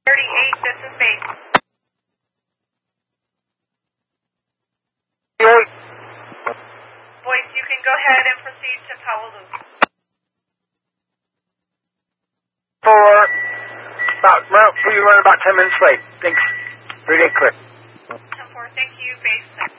38, this is base. 38. Voice, you can go ahead and proceed to Powell Loop. We run about 10 minutes late. Thanks. Really clear. 10-4, thank you, base.